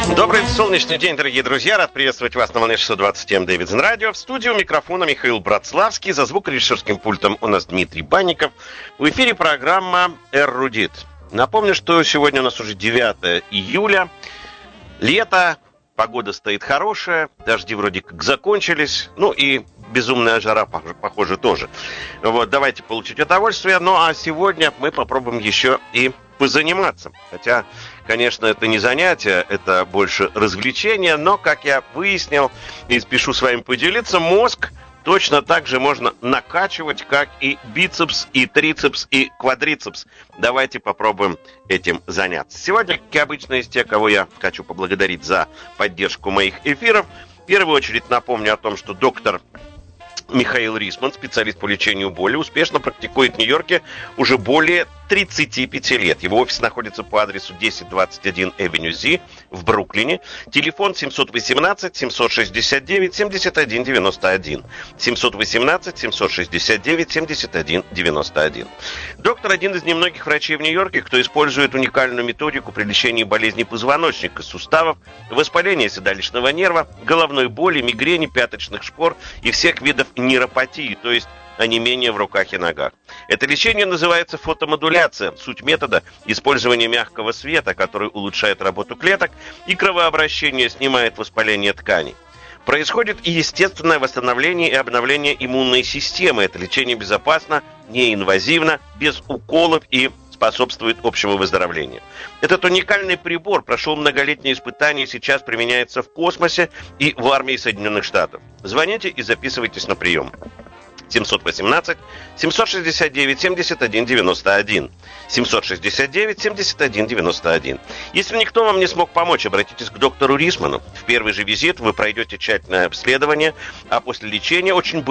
Добрый солнечный день, дорогие друзья. Рад приветствовать вас на волне 627 Дэвидсон Радио. В студии у микрофона Михаил Братславский. За звукорежиссерским пультом у нас Дмитрий Банников. В эфире программа «Эрудит». Напомню, что сегодня у нас уже 9 июля. Лето, погода стоит хорошая, дожди вроде как закончились. Ну и безумная жара, похоже, тоже. Вот, давайте получить удовольствие. Ну а сегодня мы попробуем еще и позаниматься. Хотя, конечно, это не занятие, это больше развлечение, но, как я выяснил и спешу с вами поделиться, мозг точно так же можно накачивать, как и бицепс, и трицепс, и квадрицепс. Давайте попробуем этим заняться. Сегодня, как обычно, из тех, кого я хочу поблагодарить за поддержку моих эфиров, в первую очередь напомню о том, что доктор Михаил Рисман, специалист по лечению боли, успешно практикует в Нью-Йорке уже более 35 лет. Его офис находится по адресу 1021 Avenue Z в Бруклине. Телефон 718-769-7191. 718-769-7191. Доктор один из немногих врачей в Нью-Йорке, кто использует уникальную методику при лечении болезней позвоночника, суставов, воспаления седалищного нерва, головной боли, мигрени, пяточных шпор и всех видов нейропатии, то есть онемение в руках и ногах. Это лечение называется фотомодуляция. Суть метода – использование мягкого света, который улучшает работу клеток и кровообращение, снимает воспаление тканей. Происходит и естественное восстановление и обновление иммунной системы. Это лечение безопасно, неинвазивно, без уколов и способствует общему выздоровлению. Этот уникальный прибор прошел многолетние испытания и сейчас применяется в космосе и в армии Соединенных Штатов. Звоните и записывайтесь на прием. 718-769-7191. 769-7191. Если никто вам не смог помочь, обратитесь к доктору Рисману. В первый же визит вы пройдете тщательное обследование, а после лечения очень